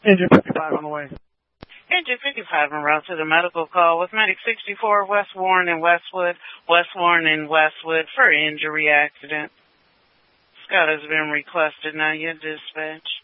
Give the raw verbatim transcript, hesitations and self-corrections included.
Engine fifty-five on the way. Engine fifty-five en route to the medical call with Medic sixty-four, West Warren and Westwood, West Warren and Westwood for injury accident. Scott has been requested. Now your dispatch.